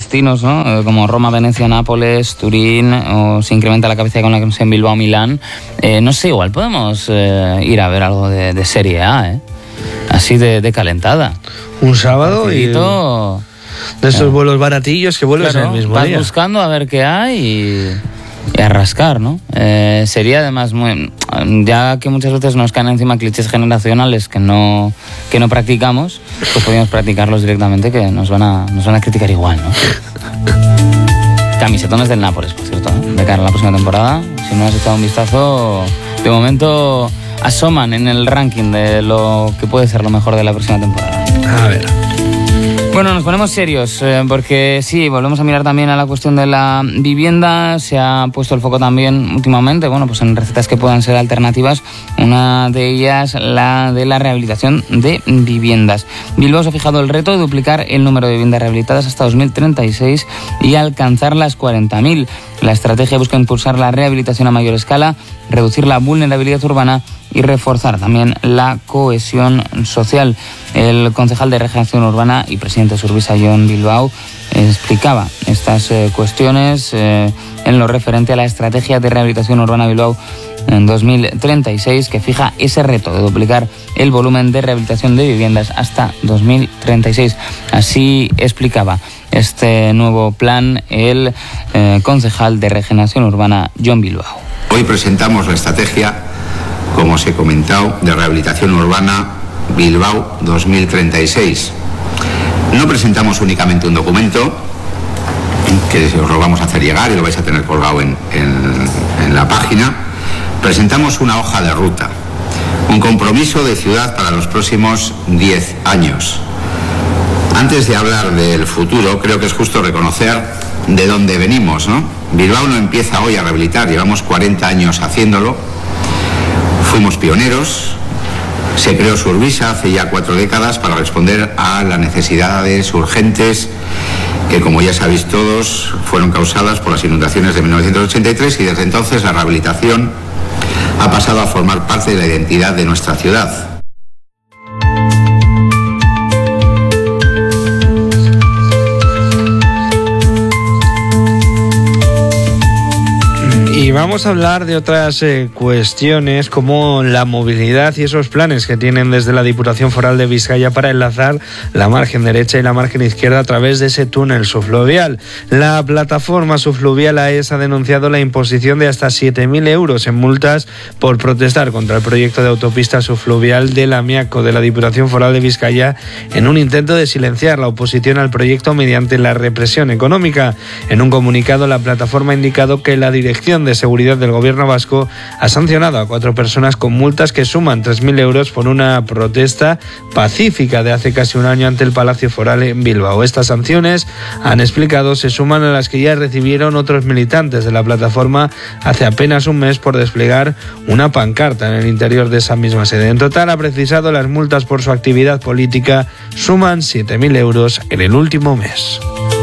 destinos, ¿no? Como Roma, Venecia, Nápoles, Turín, o se incrementa la capacidad con la que en Bilbao, Milán. No sé, igual podemos ir a ver algo de Serie A, así de calentada. Un sábado y de esos vuelos baratillos que vuelves en el mismo vas día. Buscando a ver qué hay y a rascar, ¿no? Sería además muy... Ya que muchas veces nos caen encima clichés generacionales que no practicamos, pues podríamos practicarlos directamente, que nos van a criticar igual, ¿no? Camisetones del Nápoles, por cierto, de cara a la próxima temporada. Si no has echado un vistazo, de momento asoman en el ranking de lo que puede ser lo mejor de la próxima temporada. A ver. Bueno, nos ponemos serios, porque sí, volvemos a mirar también a la cuestión de la vivienda. Se ha puesto el foco también últimamente, bueno, pues en recetas que puedan ser alternativas. Una de ellas, la de la rehabilitación de viviendas. Bilbao se ha fijado el reto de duplicar el número de viviendas rehabilitadas hasta 2036 y alcanzar las 40.000. La estrategia busca impulsar la rehabilitación a mayor escala, reducir la vulnerabilidad urbana y reforzar también la cohesión social. El concejal de Regeneración Urbana y presidente de Surbisa, Jon Bilbao, explicaba estas cuestiones en lo referente a la estrategia de rehabilitación urbana Bilbao en 2036, que fija ese reto de duplicar el volumen de rehabilitación de viviendas hasta 2036. Así explicaba este nuevo plan el concejal de Regeneración Urbana, Jon Bilbao. Hoy presentamos la estrategia, como os he comentado, de rehabilitación urbana Bilbao 2036. No presentamos únicamente un documento que os lo vamos a hacer llegar y lo vais a tener colgado en la página. Presentamos una hoja de ruta, un compromiso de ciudad para los próximos 10 años. Antes de hablar del futuro, creo que es justo reconocer de dónde venimos, ¿no? Bilbao no empieza hoy a rehabilitar, llevamos 40 años haciéndolo. Fuimos pioneros, se creó Surbisa hace ya 4 décadas para responder a las necesidades urgentes que, como ya sabéis todos, fueron causadas por las inundaciones de 1983, y desde entonces la rehabilitación ha pasado a formar parte de la identidad de nuestra ciudad. Y vamos a hablar de otras cuestiones como la movilidad y esos planes que tienen desde la Diputación Foral de Vizcaya para enlazar la margen derecha y la margen izquierda a través de ese túnel subfluvial. La plataforma subfluvial AES ha denunciado la imposición de hasta 7.000 euros en multas por protestar contra el proyecto de autopista subfluvial del Amiaco de la Diputación Foral de Vizcaya, en un intento de silenciar la oposición al proyecto mediante la represión económica. En un comunicado, la plataforma ha indicado que la Dirección de Seguridad del Gobierno vasco ha sancionado a 4 personas con multas que suman 3.000 euros por una protesta pacífica de hace casi un año ante el Palacio Foral en Bilbao. Estas sanciones, han explicado, se suman a las que ya recibieron otros militantes de la plataforma hace apenas un mes por desplegar una pancarta en el interior de esa misma sede. En total, ha precisado, las multas por su actividad política suman 7.000 euros en el último mes.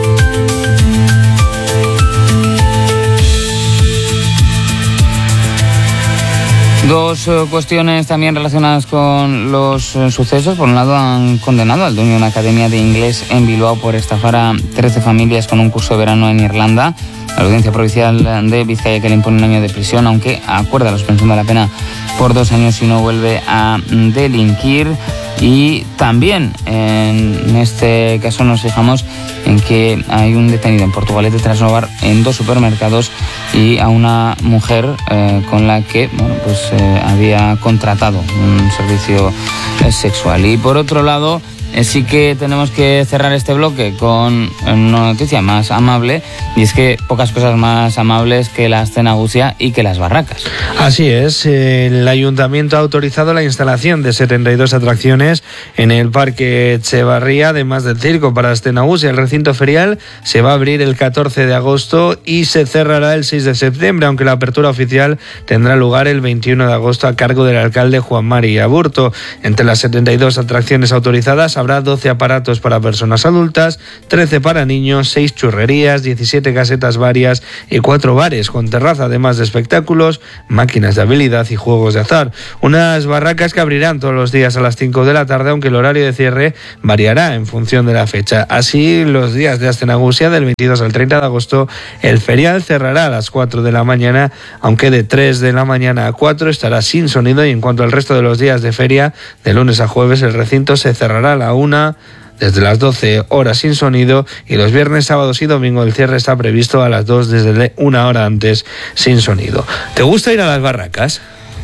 Dos cuestiones también relacionadas con los sucesos. Por un lado, han condenado al dueño de una academia de inglés en Bilbao por estafar a 13 familias con un curso de verano en Irlanda. La Audiencia Provincial de Vizcaya, que le impone 1 año de prisión, aunque acuerda la suspensión de la pena por 2 años si no vuelve a delinquir. Y también en este caso nos fijamos en que hay un detenido en Portugalete tras robar en 2 supermercados y a una mujer con la que había contratado un servicio sexual. Y por otro lado, sí que tenemos que cerrar este bloque con una noticia más amable, y es que pocas cosas más amables que la Astenagusia y que las barracas. Así es, el Ayuntamiento ha autorizado la instalación de 72 atracciones en el Parque Etxebarria, además del circo para Astenagusia. El recinto ferial se va a abrir el 14 de agosto y se cerrará el 6 de septiembre, aunque la apertura oficial tendrá lugar el 21 de agosto a cargo del alcalde Juan Mari Aburto. Entre las 72 atracciones autorizadas habrá 12 aparatos para personas adultas, 13 para niños, 6 churrerías, 17 casetas varias y 4 bares con terraza, además de espectáculos, máquinas de habilidad y juegos de azar. Unas barracas que abrirán todos los días a las 5 de la tarde, aunque el horario de cierre variará en función de la fecha. Así, los días de Astenagusia, del 22 al 30 de agosto, el ferial cerrará a las 4 de la mañana, aunque de 3 de la mañana a 4 estará sin sonido, y en cuanto al resto de los días de feria, de lunes a jueves, el recinto se cerrará a la 1 desde las 12 horas sin sonido, y los viernes, sábados y domingo el cierre está previsto a las 2 desde 1 hora antes sin sonido. ¿Te gusta ir a las barracas?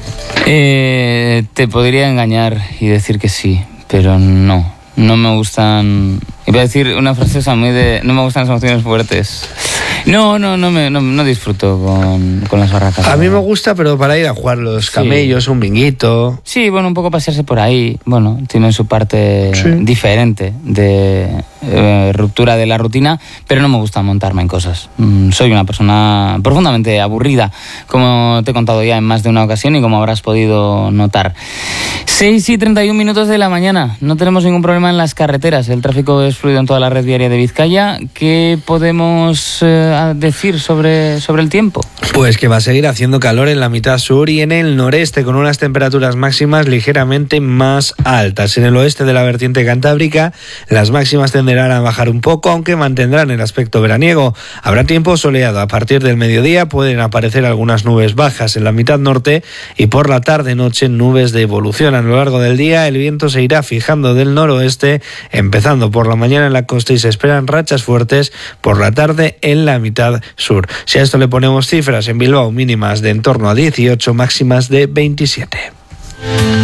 Te podría engañar y decir que sí, pero no me gustan. Iba a decir una frase muy de no me gustan las emociones fuertes. No disfruto con las barracas. A mí me gusta, pero para ir a jugar los camellos, un binguito. Sí, bueno, un poco pasearse por ahí. Bueno, tiene su parte diferente de ruptura de la rutina, pero no me gusta montarme en cosas. Soy una persona profundamente aburrida, como te he contado ya en más de una ocasión y como habrás podido notar. 6:31 de la mañana. No tenemos ningún problema en las carreteras. El tráfico es fluido en toda la red viaria de Vizcaya. ¿Qué podemos decir sobre el tiempo? Pues que va a seguir haciendo calor en la mitad sur y en el noreste, con unas temperaturas máximas ligeramente más altas. En el oeste de la vertiente cantábrica, las máximas tenderán a bajar un poco, aunque mantendrán el aspecto veraniego. Habrá tiempo soleado. A partir del mediodía pueden aparecer algunas nubes bajas en la mitad norte, y por la tarde-noche nubes de evolución. A lo largo del día el viento se irá fijando del noroeste, empezando por la mañana en la costa, y se esperan rachas fuertes por la tarde en la mitad sur. Si a esto le ponemos cifras, en Bilbao mínimas de en torno a 18, máximas de 27.